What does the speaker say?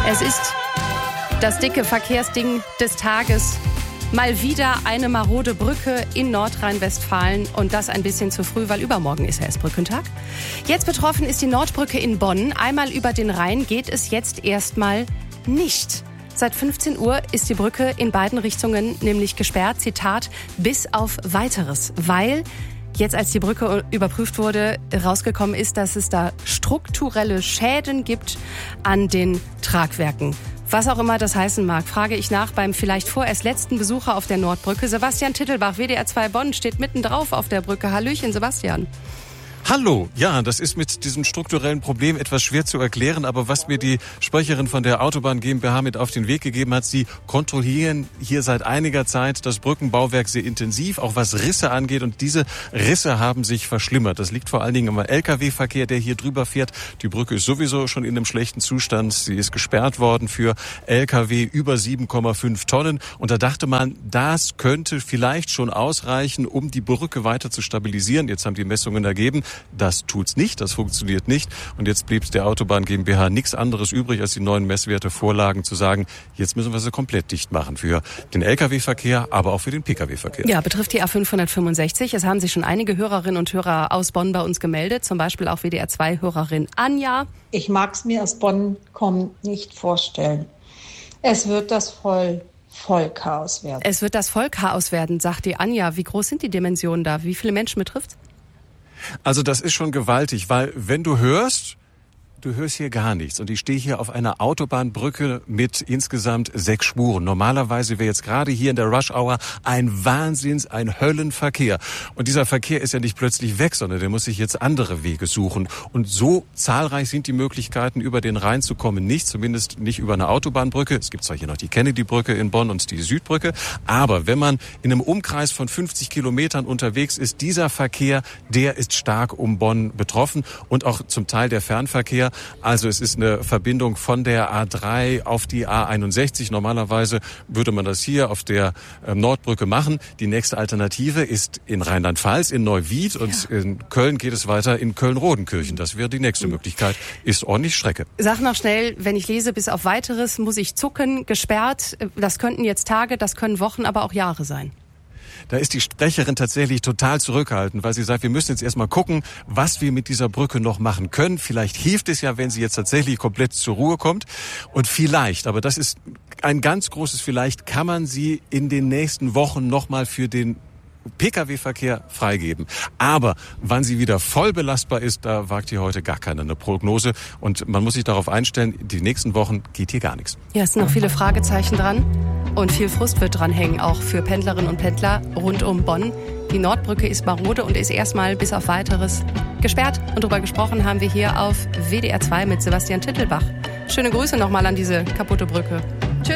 Es ist das dicke Verkehrsding des Tages. Mal wieder eine marode Brücke in Nordrhein-Westfalen und das ein bisschen zu früh, weil übermorgen ist ja erst Brückentag. Jetzt betroffen ist die Nordbrücke in Bonn. Einmal über den Rhein geht es jetzt erstmal nicht. Seit 15 Uhr ist die Brücke in beiden Richtungen nämlich gesperrt, Zitat, bis auf Weiteres, weil jetzt, als die Brücke überprüft wurde, rausgekommen ist, dass es da strukturelle Schäden gibt an den Tragwerken. Was auch immer das heißen mag, frage ich nach beim vielleicht vorerst letzten Besucher auf der Nordbrücke. Sebastian Tittelbach, WDR 2 Bonn, steht mitten drauf auf der Brücke. Hallöchen, Sebastian. Hallo, ja, das ist mit diesem strukturellen Problem etwas schwer zu erklären, aber was mir die Sprecherin von der Autobahn GmbH mit auf den Weg gegeben hat, sie kontrollieren hier seit einiger Zeit das Brückenbauwerk sehr intensiv, auch was Risse angeht, und diese Risse haben sich verschlimmert. Das liegt vor allen Dingen am Lkw-Verkehr, der hier drüber fährt. Die Brücke ist sowieso schon in einem schlechten Zustand. Sie ist gesperrt worden für Lkw über 7,5 Tonnen und da dachte man, das könnte vielleicht schon ausreichen, um die Brücke weiter zu stabilisieren. Jetzt haben die Messungen ergeben, das tut's nicht, das funktioniert nicht. Und jetzt blieb der Autobahn GmbH nichts anderes übrig, als die neuen Messwerte vorlagen, zu sagen, jetzt müssen wir sie komplett dicht machen für den Lkw-Verkehr, aber auch für den Pkw-Verkehr. Ja, betrifft die A565. Es haben sich schon einige Hörerinnen und Hörer aus Bonn bei uns gemeldet, zum Beispiel auch WDR 2-Hörerin Anja. Ich mag es mir aus Bonn kommen nicht vorstellen. Es wird das Vollchaos werden. Es wird das Vollchaos werden, sagt die Anja. Wie groß sind die Dimensionen da? Wie viele Menschen betrifft's? Also das ist schon gewaltig, weil wenn du hörst hier gar nichts. Und ich stehe hier auf einer Autobahnbrücke mit insgesamt 6 Spuren. Normalerweise wäre jetzt gerade hier in der Rush-Hour ein Höllenverkehr. Und dieser Verkehr ist ja nicht plötzlich weg, sondern der muss sich jetzt andere Wege suchen. Und so zahlreich sind die Möglichkeiten, über den Rhein zu kommen, nicht. Zumindest nicht über eine Autobahnbrücke. Es gibt zwar hier noch die Kennedy-Brücke in Bonn und die Südbrücke. Aber wenn man in einem Umkreis von 50 Kilometern unterwegs ist, dieser Verkehr, der ist stark um Bonn betroffen. Und auch zum Teil der Fernverkehr. Also es ist eine Verbindung von der A3 auf die A61. Normalerweise würde man das hier auf der Nordbrücke machen. Die nächste Alternative ist in Rheinland-Pfalz, in Neuwied, und in Köln geht es weiter in Köln-Rodenkirchen. Das wäre die nächste Möglichkeit. Ist ordentlich Strecke. Sag noch schnell, wenn ich lese, bis auf Weiteres muss ich zucken, gesperrt. Das könnten jetzt Tage, das können Wochen, aber auch Jahre sein. Da ist die Sprecherin tatsächlich total zurückhaltend, weil sie sagt, wir müssen jetzt erstmal gucken, was wir mit dieser Brücke noch machen können. Vielleicht hilft es ja, wenn sie jetzt tatsächlich komplett zur Ruhe kommt. Und vielleicht, aber das ist ein ganz großes Vielleicht, kann man sie in den nächsten Wochen nochmal für den Pkw-Verkehr freigeben. Aber wann sie wieder voll belastbar ist, da wagt hier heute gar keiner eine Prognose. Und man muss sich darauf einstellen, die nächsten Wochen geht hier gar nichts. Ja, es sind noch viele Fragezeichen dran. Und viel Frust wird dranhängen, auch für Pendlerinnen und Pendler rund um Bonn. Die Nordbrücke ist marode und ist erstmal bis auf Weiteres gesperrt. Und darüber gesprochen haben wir hier auf WDR 2 mit Sebastian Tittelbach. Schöne Grüße nochmal an diese kaputte Brücke.